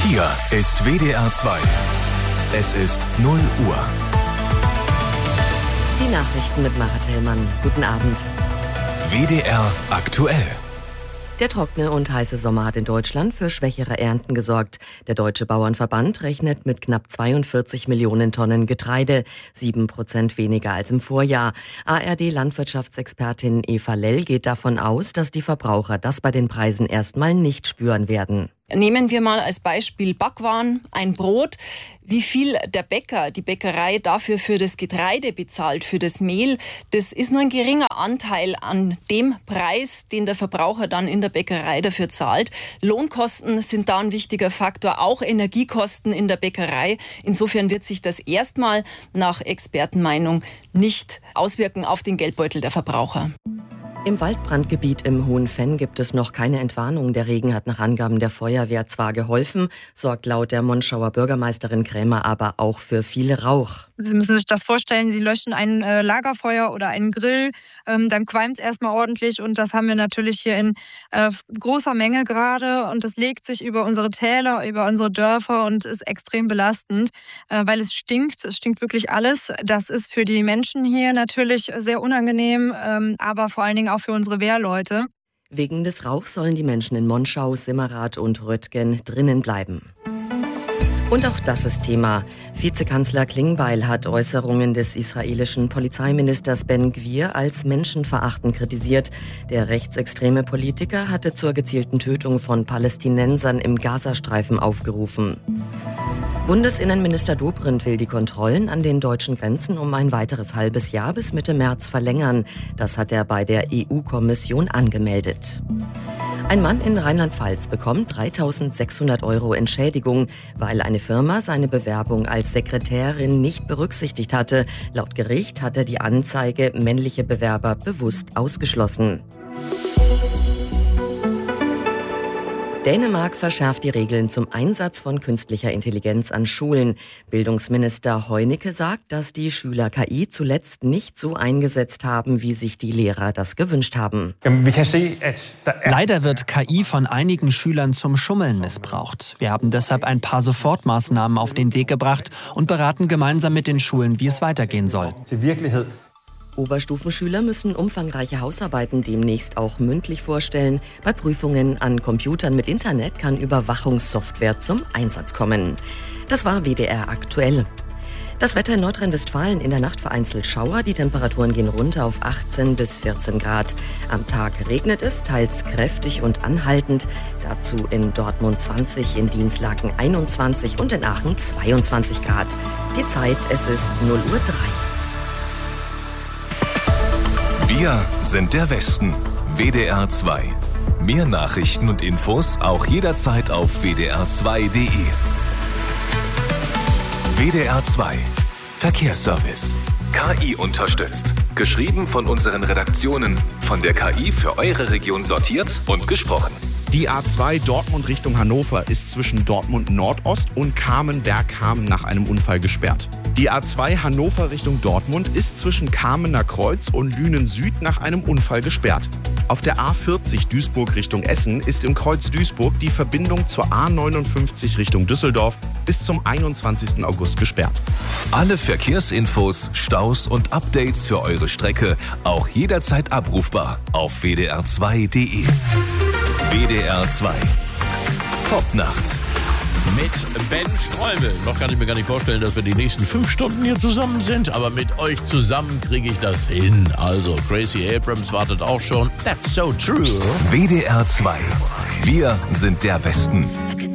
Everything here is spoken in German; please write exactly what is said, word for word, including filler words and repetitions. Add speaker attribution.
Speaker 1: Hier ist W D R zwei. Es ist null Uhr.
Speaker 2: Die Nachrichten mit Marit Hellmann. Guten Abend.
Speaker 1: W D R aktuell.
Speaker 2: Der trockene und heiße Sommer hat in Deutschland für schwächere Ernten gesorgt. Der Deutsche Bauernverband rechnet mit knapp zweiundvierzig Millionen Tonnen Getreide, sieben Prozent weniger als im Vorjahr. A R D-Landwirtschaftsexpertin Eva Lell geht davon aus, dass die Verbraucher das bei den Preisen erstmal nicht spüren werden.
Speaker 3: Nehmen wir mal als Beispiel Backwaren, ein Brot. Wie viel der Bäcker, die Bäckerei dafür für das Getreide bezahlt, für das Mehl, das ist nur ein geringer Anteil an dem Preis, den der Verbraucher dann in der Bäckerei dafür zahlt. Lohnkosten sind da ein wichtiger Faktor, auch Energiekosten in der Bäckerei. Insofern wird sich das erstmal nach Expertenmeinung nicht auswirken auf den Geldbeutel der Verbraucher.
Speaker 2: Im Waldbrandgebiet im Hohen Venn gibt es noch keine Entwarnung. Der Regen hat nach Angaben der Feuerwehr zwar geholfen, sorgt laut der Monschauer Bürgermeisterin Krämer aber auch für viel Rauch.
Speaker 4: Sie müssen sich das vorstellen, Sie löschen ein äh, Lagerfeuer oder einen Grill, ähm, dann qualmt es erstmal ordentlich und das haben wir natürlich hier in äh, großer Menge gerade und das legt sich über unsere Täler, über unsere Dörfer und ist extrem belastend, äh, weil es stinkt, es stinkt wirklich alles. Das ist für die Menschen hier natürlich sehr unangenehm, ähm, aber vor allen Dingen auch für unsere Wehrleute.
Speaker 2: Wegen des Rauchs sollen die Menschen in Monschau, Simmerath und Röttgen drinnen bleiben. Und auch das ist Thema. Vizekanzler Klingbeil hat Äußerungen des israelischen Polizeiministers Ben Gvir als menschenverachtend kritisiert. Der rechtsextreme Politiker hatte zur gezielten Tötung von Palästinensern im Gazastreifen aufgerufen. Bundesinnenminister Dobrindt will die Kontrollen an den deutschen Grenzen um ein weiteres halbes Jahr bis Mitte März verlängern. Das hat er bei der E U-Kommission angemeldet. Ein Mann in Rheinland-Pfalz bekommt dreitausendsechshundert Euro Entschädigung, weil eine Firma seine Bewerbung als Sekretärin nicht berücksichtigt hatte. Laut Gericht hat er die Anzeige männliche Bewerber bewusst ausgeschlossen. Dänemark verschärft die Regeln zum Einsatz von künstlicher Intelligenz an Schulen. Bildungsminister Heunicke sagt, dass die Schüler K I zuletzt nicht so eingesetzt haben, wie sich die Lehrer das gewünscht haben.
Speaker 5: Leider wird K I von einigen Schülern zum Schummeln missbraucht. Wir haben deshalb ein paar Sofortmaßnahmen auf den Weg gebracht und beraten gemeinsam mit den Schulen, wie es weitergehen soll.
Speaker 2: Oberstufenschüler müssen umfangreiche Hausarbeiten demnächst auch mündlich vorstellen. Bei Prüfungen an Computern mit Internet kann Überwachungssoftware zum Einsatz kommen. Das war W D R aktuell. Das Wetter in Nordrhein-Westfalen: in der Nacht vereinzelt Schauer. Die Temperaturen gehen runter auf achtzehn bis vierzehn Grad. Am Tag regnet es, teils kräftig und anhaltend. Dazu in Dortmund zwanzig, in Dinslaken einundzwanzig und in Aachen zweiundzwanzig Grad. Die Zeit, es ist null Uhr drei.
Speaker 1: Wir sind der Westen. W D R zwei. Mehr Nachrichten und Infos auch jederzeit auf w d r zwei punkt d e. W D R zwei. Verkehrsservice. K I unterstützt. Geschrieben von unseren Redaktionen. Von der K I für eure Region sortiert und gesprochen.
Speaker 6: Die A zwei Dortmund Richtung Hannover ist zwischen Dortmund Nordost und Kamen-Bergkamen nach einem Unfall gesperrt. Die A zwei Hannover Richtung Dortmund ist zwischen Kamener Kreuz und Lünen Süd nach einem Unfall gesperrt. Auf der A vierzig Duisburg Richtung Essen ist im Kreuz Duisburg die Verbindung zur A neunundfünfzig Richtung Düsseldorf bis zum einundzwanzigsten August gesperrt.
Speaker 1: Alle Verkehrsinfos, Staus und Updates für eure Strecke auch jederzeit abrufbar auf w d r zwei punkt d e. W D R zwei. Popnacht.
Speaker 7: Mit Ben Streumel. Noch kann ich mir gar nicht vorstellen, dass wir die nächsten fünf Stunden hier zusammen sind, aber mit euch zusammen kriege ich das hin. Also, Gracie Abrams wartet auch schon. That's so true.
Speaker 1: W D R zwei. Wir sind der Westen.